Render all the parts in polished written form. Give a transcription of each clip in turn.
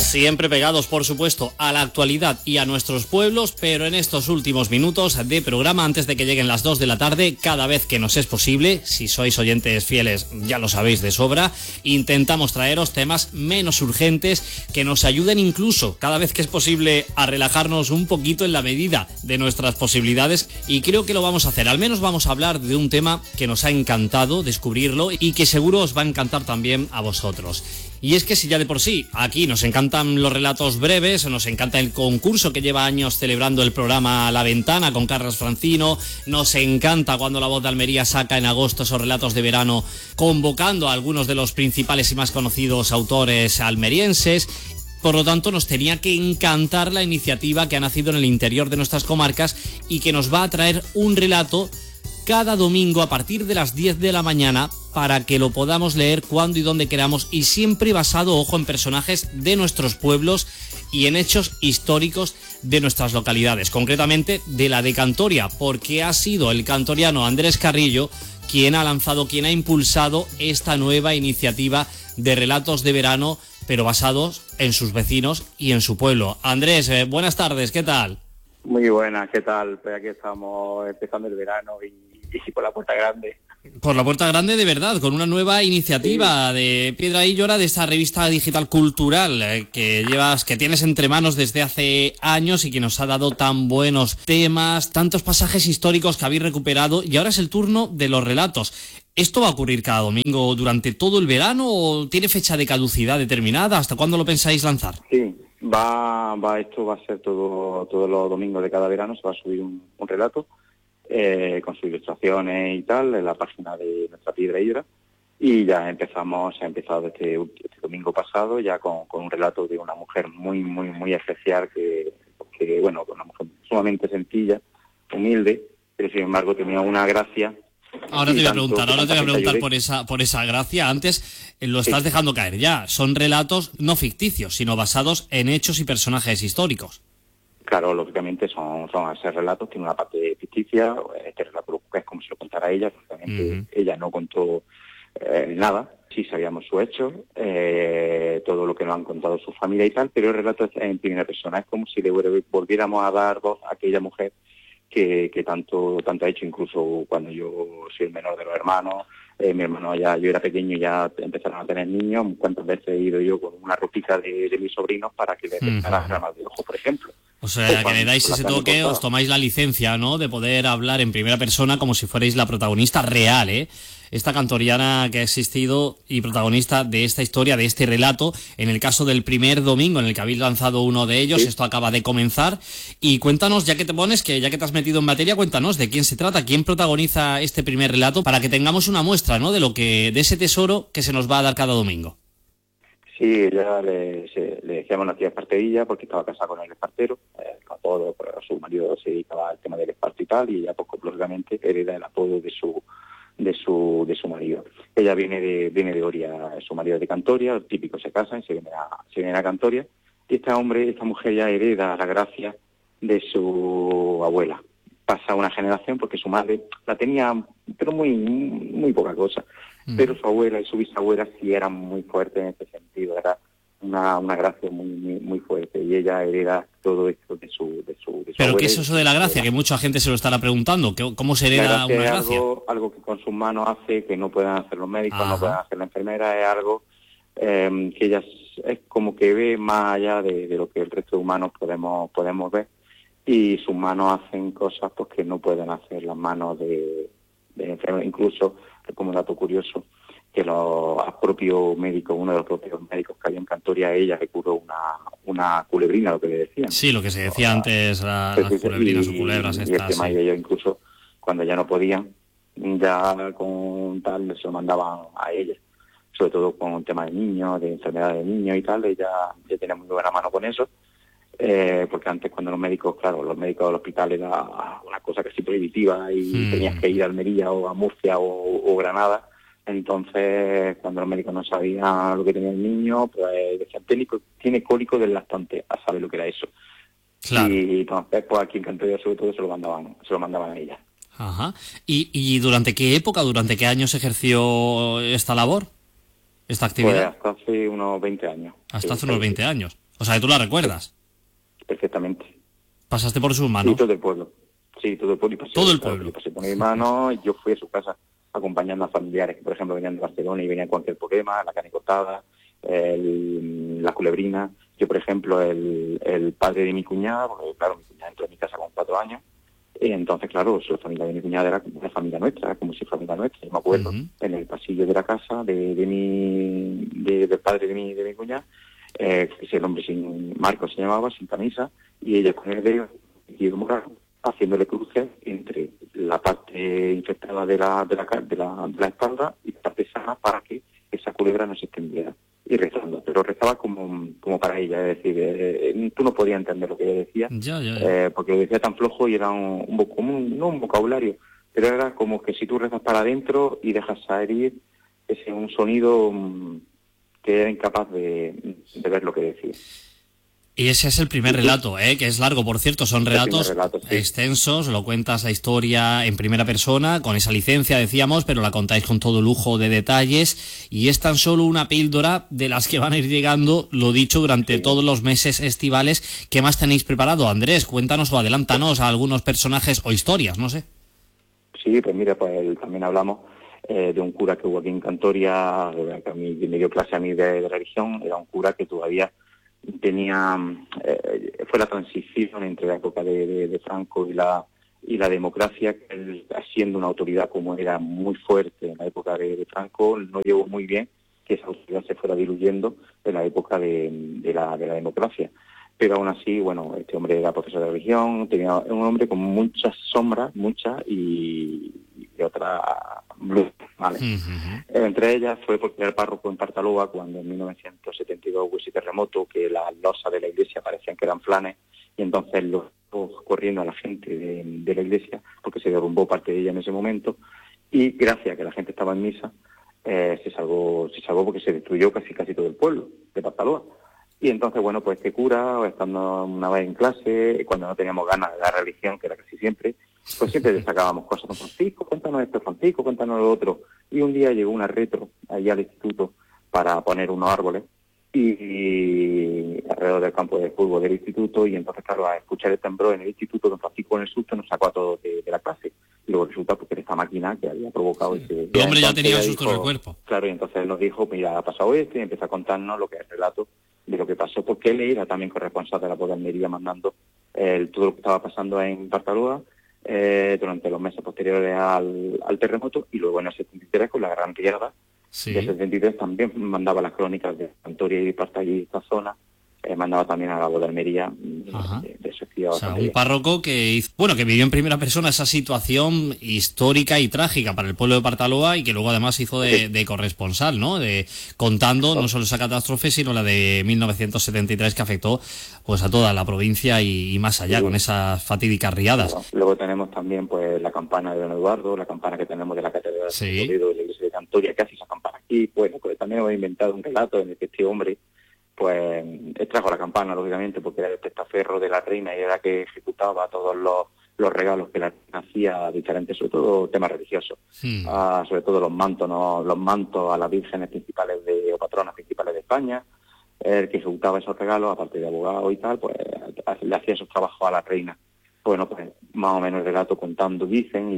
Siempre pegados, por supuesto, a la actualidad y a nuestros pueblos, pero en estos últimos minutos de programa, antes de que lleguen las 2 de la tarde, cada vez que nos es posible, si sois oyentes fieles ya lo sabéis de sobra, intentamos traeros temas menos urgentes que nos ayuden incluso, cada vez que es posible, a relajarnos un poquito en la medida de nuestras posibilidades, y creo que lo vamos a hacer. Al menos vamos a hablar de un tema que nos ha encantado descubrirlo y que seguro os va a encantar también a vosotros. Y es que si ya de por sí aquí nos encantan los relatos breves, nos encanta el concurso que lleva años celebrando el programa La Ventana con Carlos Francino, nos encanta cuando La Voz de Almería saca en agosto esos relatos de verano convocando a algunos de los principales y más conocidos autores almerienses. Por lo tanto, nos tenía que encantar la iniciativa que ha nacido en el interior de nuestras comarcas y que nos va a traer un relato cada domingo a partir de las 10 de la mañana para que lo podamos leer cuando y donde queramos, y siempre basado, ojo, en personajes de nuestros pueblos y en hechos históricos de nuestras localidades, concretamente de la de Cantoria, porque ha sido el cantoriano Andrés Carrillo quien ha lanzado, quien ha impulsado esta nueva iniciativa de relatos de verano, pero basados en sus vecinos y en su pueblo. Andrés, buenas tardes, ¿qué tal? Muy buenas, ¿qué tal? Pues aquí estamos empezando el verano y por la puerta grande. Por la puerta grande, de verdad, con una nueva iniciativa de Piedra y Llora, de esta revista digital cultural que tienes entre manos desde hace años y que nos ha dado tan buenos temas, tantos pasajes históricos que habéis recuperado, y ahora es el turno de los relatos. ¿Esto va a ocurrir cada domingo durante todo el verano o tiene fecha de caducidad determinada? ¿Hasta cuándo lo pensáis lanzar? Sí, esto va a ser todos los domingos de cada verano, se va a subir un relato con sus ilustraciones y tal en la página de nuestra Piedra y Llora, y ya se ha empezado este domingo pasado ya con un relato de una mujer muy muy muy especial que bueno, una mujer sumamente sencilla, humilde, pero sin embargo tenía una gracia. Ahora te voy a preguntar por esa gracia. Antes lo estás dejando caer ya. Son relatos no ficticios, sino basados en hechos y personajes históricos. Claro, lógicamente son ese relatos, tiene una parte ficticia. Este relato es como si lo contara ella, lógicamente ella no contó nada. Sí sabíamos su hecho, todo lo que nos han contado su familia y tal, pero el relato es en primera persona. Es como si le volviéramos a dar voz a aquella mujer que tanto ha hecho, incluso cuando yo soy el menor de los hermanos. Mi hermano yo era pequeño y ya empezaron a tener niños. ¿Cuántas veces he ido yo con una ropita de mis sobrinos para que les pescaran ramas de ojo, por ejemplo? O sea, que le dais ese toque, os tomáis la licencia, ¿no?, de poder hablar en primera persona como si fuerais la protagonista real, esta cantoriana que ha existido y protagonista de esta historia, de este relato, en el caso del primer domingo en el que habéis lanzado uno de ellos. Sí. Esto acaba de comenzar, y cuéntanos, ya que te has metido en materia, cuéntanos de quién se trata, quién protagoniza este primer relato, para que tengamos una muestra, ¿no?, de ese tesoro que se nos va a dar cada domingo. Sí, ella le decíamos la tía Esparterilla porque estaba casada con el espartero, todo, pues, su marido se dedicaba al tema del esparto y tal, y ella, pues, lógicamente hereda el apodo de su marido. Ella viene de Oria, su marido es de Cantoria, típico, se casan y se viene a Cantoria, y esta mujer ya hereda la gracia de su abuela. Pasa una generación porque su madre la tenía, pero muy muy poca cosa. Pero su abuela y su bisabuela sí eran muy fuertes en ese sentido, era una gracia muy muy fuerte, y ella hereda todo esto de su ¿Pero abuela. qué es eso de la gracia? Que mucha gente se lo estará preguntando. ¿Cómo se hereda una gracia? Algo que con sus manos hace que no puedan hacer los médicos, no puedan hacer la enfermera. Es algo que ella es como que ve más allá de lo que el resto de humanos podemos ver, y sus manos hacen cosas pues que no pueden hacer las manos de enfermera. Incluso, como dato curioso, que uno de los propios médicos que había en Cantoria, ella le curó una culebrina, lo que le decían. Sí, lo que se decía antes, las culebrinas o culebras estas. Y el tema, ellos incluso, cuando ya no podían, ya con tal, se lo mandaban a ella. Sobre todo con un tema de niños, de enfermedades de niños y tal, ella tenía muy buena mano con eso. Porque antes, cuando los médicos del hospital era una cosa casi prohibitiva y tenías que ir a Almería o a Murcia o Granada. Entonces, cuando los médicos no sabían lo que tenía el niño, pues decían, tiene cólico del lactante, a saber lo que era eso. Claro. Y entonces, pues aquí en Cantoria, sobre todo, se lo mandaban a ella. Ajá. ¿Y durante qué época, durante qué años ejerció esta labor, esta actividad? Pues hasta hace unos 20 años. Hasta hace unos 20 años. O sea, que tú la recuerdas. Perfectamente. Pasaste por sus manos. Sí, todo el pueblo. Sí, todo el pueblo. Y pasé, todo el claro, pueblo. pasé por mi mano y yo fui a su casa acompañando a familiares que, por ejemplo, venían de Barcelona y venían con cualquier problema, la carne cortada, la culebrina. Yo, por ejemplo, el padre de mi cuñada, porque claro, mi cuñada entró en mi casa con 4 años, y entonces, claro, la familia de mi cuñada era como una familia nuestra, como si fuera familia nuestra. Yo me acuerdo, en el pasillo de la casa del padre de mi cuñada, que el hombre Marco se llamaba, sin camisa, y ella con el dedo y morado, haciéndole cruces entre la parte infectada de la espalda y la parte sana para que esa culebra no se extendiera. Y rezando, pero rezaba como para ella, es decir, tú no podías entender lo que ella decía, porque lo decía tan flojo y era no un vocabulario, pero era como que si tú rezas para adentro y dejas salir ese un sonido que era incapaz de ver lo que decía. Y ese es el primer relato, que es largo, por cierto, son relatos extensos, lo cuentas la historia en primera persona, con esa licencia, decíamos, pero la contáis con todo lujo de detalles, y es tan solo una píldora de las que van a ir llegando, lo dicho, durante todos los meses estivales. ¿Qué más tenéis preparado, Andrés? Cuéntanos o adelántanos a algunos personajes o historias, no sé. Sí, pues mira, pues también hablamos de un cura que hubo aquí en Cantoria, que me dio clase a mí de religión. Era un cura que todavía tenía fue la transición entre la época de Franco y la democracia, que él, siendo una autoridad como era muy fuerte en la época de Franco, no llevó muy bien que esa autoridad se fuera diluyendo en la época de la democracia. Pero aún así, bueno, este hombre era profesor de religión, tenía un hombre con muchas sombras, y otras luces, ¿vale? Entre ellas fue porque era el párroco en Partaloa cuando en 1972 hubo ese terremoto, que las losas de la iglesia parecían que eran flanes, y entonces los corriendo a la gente de la iglesia, porque se derrumbó parte de ella en ese momento, y gracias a que la gente estaba en misa, se salvó porque se destruyó casi todo el pueblo de Partaloa. Y entonces, bueno, pues este cura, estando una vez en clase, cuando no teníamos ganas de la religión, que era casi siempre, pues siempre le sacábamos cosas. Don Francisco, cuéntanos esto, Francisco, cuéntanos lo otro. Y un día llegó una retro allá al instituto para poner unos árboles y alrededor del campo de fútbol del instituto, y entonces, claro, a escuchar el temblor en el instituto, don Francisco en el susto nos sacó a todos de la clase. Y luego resulta porque esta máquina que había provocado ese... El hombre ya tenía susto en el cuerpo. Claro, y entonces nos dijo, mira, ha pasado esto, y empezó a contarnos lo que es el relato de lo que pasó, porque él era también corresponsal de la voz de Almería, mandando todo lo que estaba pasando en Partaloa durante los meses posteriores al terremoto, y luego en el 73, con la gran riada del 73, también mandaba las crónicas de Cantoria y Parta y esta zona, mandaba también a la voz de Almería de su ciudad. O sea, un párroco que vivió en primera persona esa situación histórica y trágica para el pueblo de Partaloa, y que luego además hizo de corresponsal, ¿no? Contando no solo esa catástrofe, sino la de 1973, que afectó pues a toda la provincia y más allá, con esas fatídicas riadas. Luego tenemos también pues la campana de Don Eduardo, la campana que tenemos de la Catedral de la Iglesia de Cantoria, que hace esa campana aquí. Bueno, pues también hemos inventado un relato en el que este hombre pues extrajo la campana, lógicamente, porque era el testaferro de la reina y era que ejecutaba todos los regalos que la reina hacía, diferentes, sobre todo temas religiosos, sobre todo los mantos, ¿no? Los mantos a las vírgenes principales o patronas principales de España. El que ejecutaba esos regalos, aparte de abogado y tal, pues le hacía esos trabajos a la reina. Bueno, pues más o menos el relato contando, dicen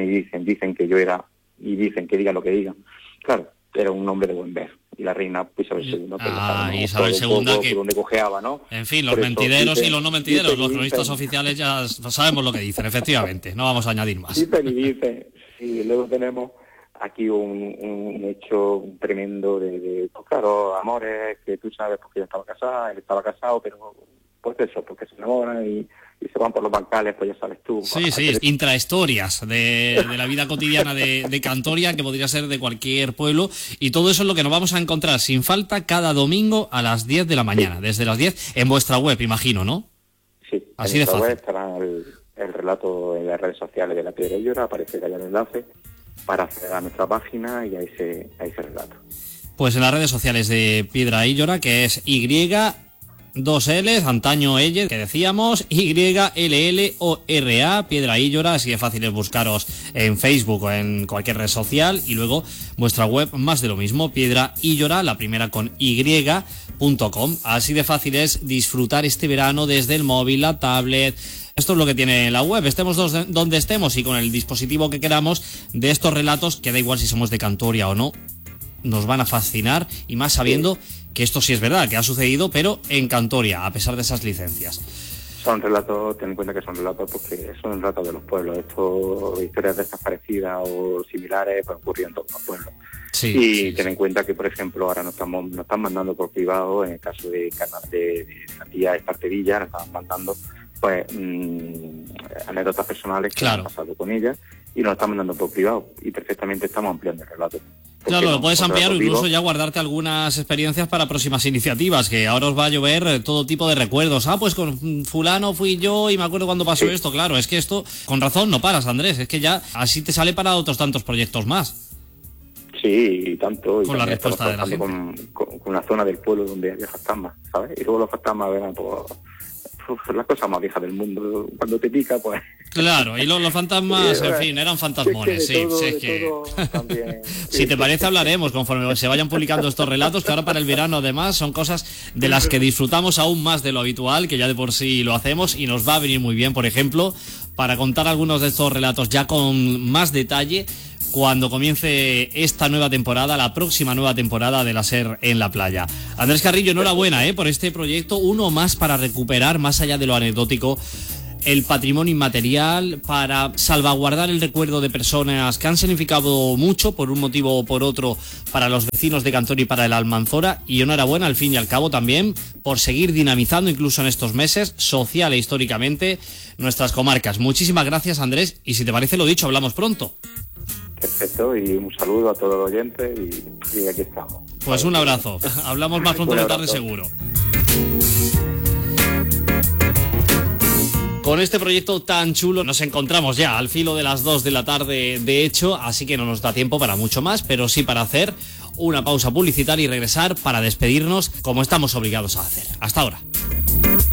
que yo era, y dicen que diga lo que digan. Claro, era un hombre de buen ver. Y la reina Isabel II, Isabel II, que donde cojeaba, ¿no? En fin, los mentideros y los no mentideros, los cronistas oficiales ya sabemos lo que dicen, efectivamente, no vamos a añadir más. Dicen. Y luego tenemos aquí un hecho tremendo de pues claro, amores, que tú sabes, porque ella estaba casada, él estaba casado, pero pues eso, porque se enamoran y se van por los bancales, pues ya sabes tú. Sí, intrahistorias de la vida cotidiana de Cantoria, que podría ser de cualquier pueblo, y todo eso es lo que nos vamos a encontrar sin falta cada domingo a las 10 de la mañana, desde las 10, en vuestra web, imagino, ¿no? Sí, así de fácil. Web estará el relato en las redes sociales de La Piedra y Llora, aparecerá ya el enlace para acceder a nuestra página y ahí se relata. Pues en las redes sociales de Piedra y Llora, que es 2 L's, antaño elle, que decíamos, YLLORA, Piedra Illora, así de fácil es buscaros en Facebook o en cualquier red social, y luego vuestra web, más de lo mismo, Piedra Illora, la primera con y.com. Así de fácil es disfrutar este verano desde el móvil, la tablet. Esto es lo que tiene la web, estemos donde estemos y con el dispositivo que queramos, de estos relatos, que da igual si somos de Cantoria o no, nos van a fascinar, y más sabiendo que esto sí es verdad, que ha sucedido, pero en Cantoria, a pesar de esas licencias. Son relatos, ten en cuenta que son relatos porque son relatos de los pueblos. Esto, historias desaparecidas o similares, pues ocurrió en todos los pueblos. Sí, ten en cuenta que, por ejemplo, ahora nos están mandando por privado, en el caso de la tía Espartevilla, nos están mandando pues anécdotas personales que han pasado con ella, y nos están mandando por privado, y perfectamente estamos ampliando el relato. Claro, lo puedes ampliar o incluso ya guardarte algunas experiencias para próximas iniciativas, que ahora os va a llover todo tipo de recuerdos. Pues con fulano fui yo y me acuerdo cuando pasó esto. Claro, es que esto, con razón, no paras, Andrés, es que ya así te sale para otros tantos proyectos más. Sí, y tanto. Con la respuesta de la gente. Con la zona del pueblo donde había fantasmas, ¿sabes? Y luego los fantasmas eran las cosas más viejas del mundo. Cuando te pica, pues... Claro, y los fantasmas, en fin, eran fantasmones, Si te parece, hablaremos conforme se vayan publicando estos relatos, que ahora para el verano, además, son cosas de las que disfrutamos aún más de lo habitual, que ya de por sí lo hacemos, y nos va a venir muy bien, por ejemplo, para contar algunos de estos relatos ya con más detalle, cuando comience esta nueva temporada, la próxima nueva temporada de La SER en la playa. Andrés Carrillo, enhorabuena por este proyecto, uno más para recuperar, más allá de lo anecdótico, el patrimonio inmaterial, para salvaguardar el recuerdo de personas que han significado mucho por un motivo o por otro para los vecinos de Cantoria y para el Almanzora, y enhorabuena al fin y al cabo también por seguir dinamizando incluso en estos meses, social e históricamente, nuestras comarcas. Muchísimas gracias, Andrés, y si te parece lo dicho, hablamos pronto. Perfecto, y un saludo a todos los oyentes, y aquí estamos. Pues un abrazo, hablamos más pronto de tarde seguro. Con este proyecto tan chulo nos encontramos ya al filo de las 2 de la tarde, de hecho, así que no nos da tiempo para mucho más, pero sí para hacer una pausa publicitaria y regresar para despedirnos como estamos obligados a hacer. Hasta ahora.